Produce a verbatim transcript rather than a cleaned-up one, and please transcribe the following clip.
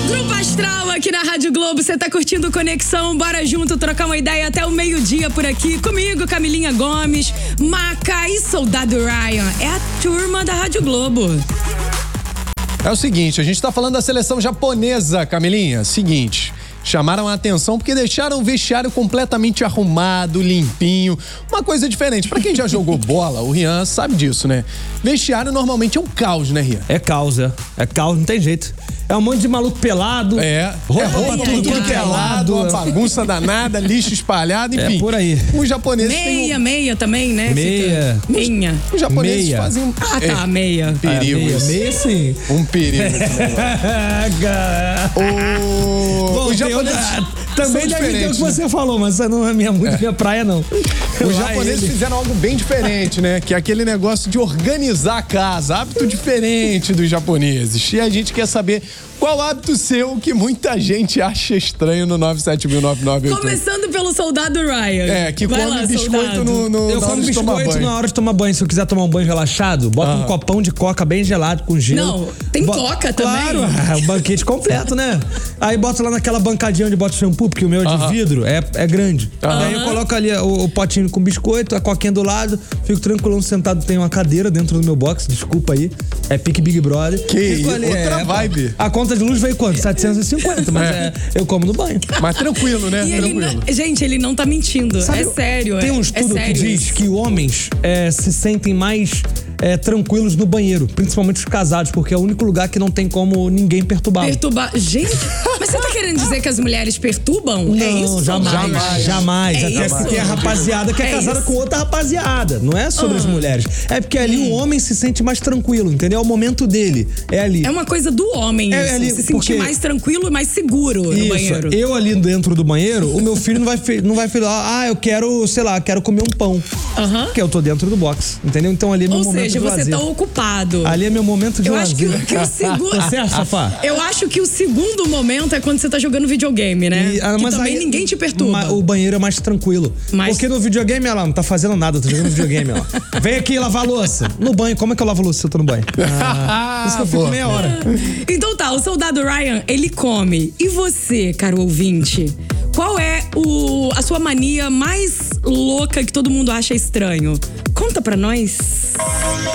Grupo Astral aqui na Rádio Globo, você tá curtindo Conexão? Bora junto trocar uma ideia até o meio-dia por aqui. Comigo, Camilinha Gomes, Maca e Soldado Ryan. É a turma da Rádio Globo. É o seguinte, a gente tá falando da seleção japonesa, Camilinha. Seguinte, chamaram a atenção porque deixaram o vestiário completamente arrumado, limpinho. Uma coisa diferente. Pra quem já jogou bola, o Rian sabe disso, né? Vestiário normalmente é um caos, né, Rian? É caos, é. É caos, não tem jeito. É um monte de maluco pelado. É, roupa, é roupa ai, tudo, ai, tudo que é ai, lado, uma bagunça danada, lixo espalhado, enfim. É por aí. Os japoneses Meia, têm um... meia também, né? Meia. Fica... Meia. Os japoneses Meia. fazem um... Ah, tá, é, meia. um perigo É, meia, isso. meia sim. Um perigo. o... Bom, Os tem japoneses outra- também são deve ter o que diferentes, né? você falou, mas essa não é minha, muito minha praia, não. Os japoneses fizeram algo bem diferente, né? Que é aquele negócio de organizar a casa. Hábito diferente dos japoneses. E a gente quer saber qual hábito seu que muita gente acha estranho no nove sete mil nove nove oito. Começando pelo Soldado Ryan. É, que Vai come lá, biscoito soldado. no, no, Eu na hora como de tomar biscoito banho. na hora de tomar banho. Se eu quiser tomar um banho relaxado, bota Ah. um copão de coca bem gelado com gelo. Não, tem coca claro, também. Claro, o banquete completo, né? Aí bota lá naquela bancadinha onde bota o shampoo, porque o meu é de Aham. vidro, é, é grande. Aham. Aí eu coloco ali o, o potinho com biscoito, a coquinha do lado, fico tranquilão sentado, tem uma cadeira dentro do meu box, desculpa aí. É pique Big Brother. Que Fico isso, outra vibe. A conta de luz veio quanto? setecentos e cinquenta, mas é, eu como no banho. Mas tranquilo, né? E ele Tranquilo. não, gente, ele não tá mentindo. Sabe, é sério. Tem é, um é estudo que sério diz isso. que homens é, se sentem mais é, tranquilos no banheiro, principalmente os casados, porque é o único lugar que não tem como ninguém perturbar. Perturbar. Gente, mas você tá querendo dizer que as mulheres perturbam? Não, é isso? jamais, Soldado? jamais, jamais. É Até isso? porque a rapaziada que é, É casada isso. com outra rapaziada. Não é sobre Ah. as mulheres. É porque ali Hum. o homem se sente mais tranquilo, entendeu? É o momento dele. É ali. É uma coisa do homem É isso. ali, se sentir porque- mais tranquilo e mais seguro no Isso. banheiro. Eu ali dentro do banheiro, o meu filho não vai, fe- não vai falar, ah, eu quero, sei lá, quero comer um pão. Aham. Porque eu tô dentro do box, entendeu? Então ali é meu Ou momento seja, de você lazer. tá ocupado. Ali é meu momento de Eu lazer. acho que, o- que o segundo. Tá certo, Safá? Eu acho que o segundo momento é quando você tá jogando videogame, né? E, ah, que mas também aí- ninguém te perturba. ma- O banheiro é mais tranquilo. Mas- Porque no videogame, ela não tá fazendo nada, tá jogando videogame, ó. Vem aqui lavar a louça. No banho, como é que eu lavo a louça se eu tô no banho? Ah, isso que eu fico Boa. meia hora. Então tá, o Soldado Ryan, ele come. E você, caro ouvinte? Qual é o, a sua mania mais louca que todo mundo acha estranho? Conta pra nós.